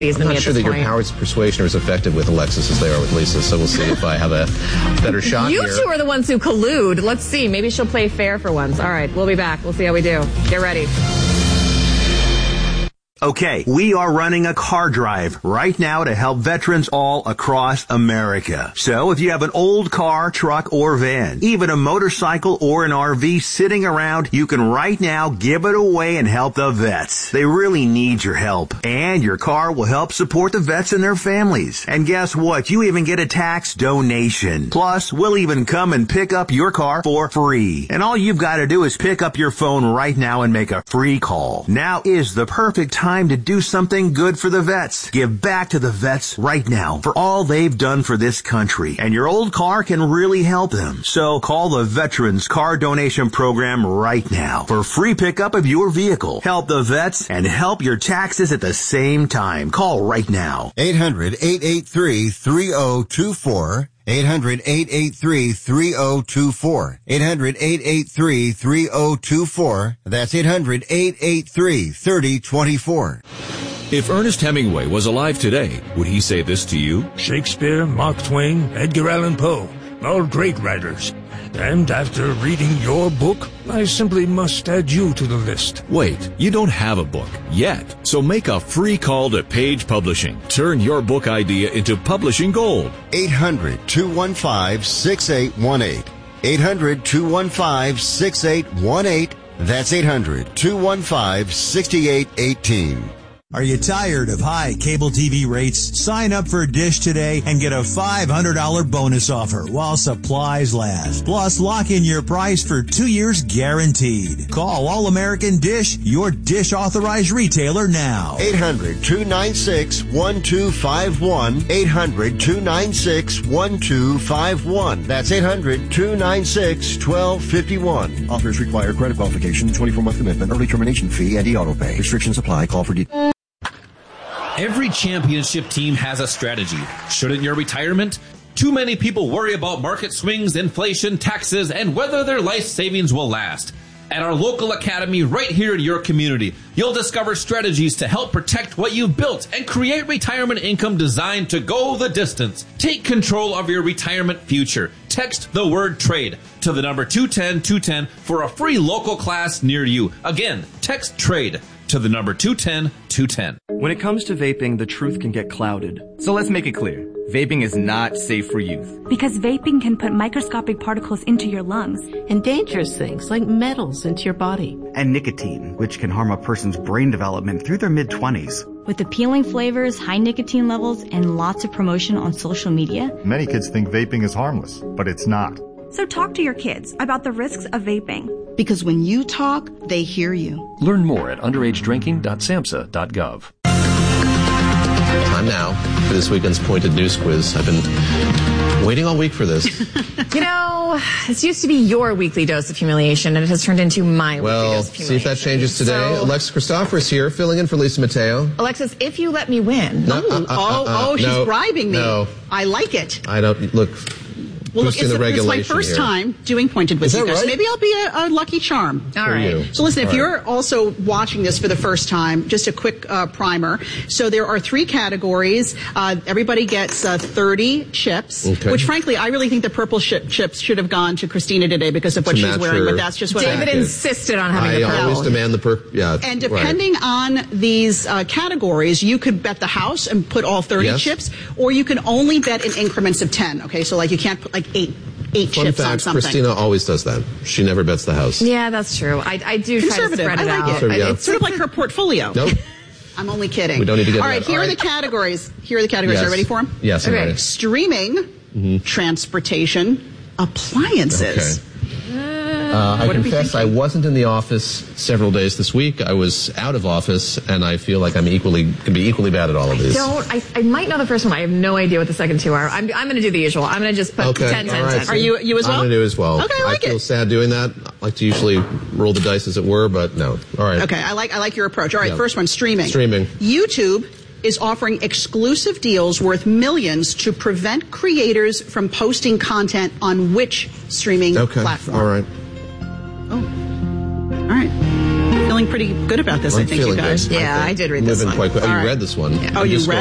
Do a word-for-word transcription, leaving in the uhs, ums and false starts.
I'm not sure that point. Your powers of persuasion are as effective with Alexis as they are with Lisa, so we'll see if I have a better shot you here. You two are the ones who collude. Let's see. Maybe she'll play fair for once. All right, we'll be back. We'll see how we do. Get ready. Okay, we are running a car drive right now to help veterans all across America. So if you have an old car, truck, or van, even a motorcycle or an R V sitting around, you can right now give it away and help the vets. They really need your help. And your car will help support the vets and their families. And guess what? You even get a tax donation. Plus, we'll even come and pick up your car for free. And all you've got to do is pick up your phone right now and make a free call. Now is the perfect time Time to do something good for the vets. Give back to the vets right now for all they've done for this country. And your old car can really help them. So call the Veterans Car Donation Program right now for free pickup of your vehicle. Help the vets and help your taxes at the same time. Call right now. eight hundred, eight eight three, three oh two four. eight hundred, eight eight three, three oh two four. eight hundred, eight eight three, three oh two four. That's eight hundred, eight eight three, three oh two four. If Ernest Hemingway was alive today, would he say this to you? Shakespeare, Mark Twain, Edgar Allan Poe, all great writers. And after reading your book, I simply must add you to the list. Wait, you don't have a book yet. So make a free call to Page Publishing. Turn your book idea into publishing gold. eight hundred, two one five, six eight one eight. eight hundred, two one five, six eight one eight. That's eight hundred, two one five, six eight one eight. Are you tired of high cable T V rates? Sign up for Dish today and get a five hundred dollars bonus offer while supplies last. Plus, lock in your price for two years guaranteed. Call All American Dish, your Dish authorized retailer now. eight hundred, two nine six, one two five one. eight hundred, two nine six, one two five one. That's eight hundred, two nine six, one two five one. Offers require credit qualification, twenty-four month commitment, early termination fee, and e-auto pay. Restrictions apply. Call for details. Every championship team has a strategy. Shouldn't your retirement? Too many people worry about market swings, inflation, taxes, and whether their life savings will last. At our local academy right here in your community, you'll discover strategies to help protect what you've built and create retirement income designed to go the distance. Take control of your retirement future. Text the word trade to the number two one zero, two one zero for a free local class near you. Again, text trade to the number two one zero, two one zero. When it comes to vaping, the truth can get clouded. So let's make it clear. Vaping is not safe for youth. Because vaping can put microscopic particles into your lungs. And dangerous things like metals into your body. And nicotine, which can harm a person's brain development through their mid-twenties. With appealing flavors, high nicotine levels, and lots of promotion on social media. Many kids think vaping is harmless, but it's not. So talk to your kids about the risks of vaping. Because when you talk, they hear you. Learn more at underage drinking dot samhsa dot gov. Time now for this weekend's Pointed News Quiz. I've been waiting all week for this. You know, this used to be your weekly dose of humiliation, and it has turned into my well, weekly dose of humiliation. See if that changes today. So, Alexis Christopher is here, filling in for Lisa Mateo. Alexis, if you let me win. No, uh, uh, uh, oh, uh, oh, she's no, bribing me. No. I like it. I don't, look... Well, look, it's, the it's my first here. time doing Pointed with you guys. Right? Maybe I'll be a, a lucky charm. All right. You. So listen, if All you're right. also watching this for the first time, just a quick uh, primer. So there are three categories. Uh, everybody gets uh, thirty chips, okay. Which frankly, I really think the purple sh- chips should have gone to Christina today because of what she's wearing, but that's just what David I insisted on having I the purple. I always demand the purple, yeah. And depending right. on these uh, categories, you could bet the house and put all thirty yes. chips, or you can only bet in increments of ten, okay? So like you can't put like eight. Eight Fun chips fact, on something. Christina always does that. She never bets the house. Yeah, that's true. I, I do try to spread it I like out. it. Yeah. It's sort of like her portfolio. Nope. I'm only kidding. We don't need to get All right, that. here All are right. the categories. Here are the categories. Yes. Are you ready for them? Yes, I'm okay. ready. Streaming, mm-hmm. transportation, appliances. Okay. Uh, I confess I wasn't in the office several days this week. I was out of office, and I feel like I'm equally can be equally bad at all of these. Don't. I, I might know the first one. I have no idea what the second two are. I'm, I'm going to do the usual. I'm going to just put okay. ten, ten, right. ten. Are you you as well? I'm going to do as well. Okay, I like I feel it. sad doing that. I like to usually roll the dice, as it were, but no. All right. Okay, I like I like your approach. All right, yeah. first one, streaming. Streaming. YouTube is offering exclusive deals worth millions to prevent creators from posting content on which streaming okay. platform? All right. Oh. All right. Feeling feeling pretty good about this, I'm I think, you guys. Good. Yeah, I, I did read this one. Quite quick. Oh, you right. read this one. Yeah. Oh, you read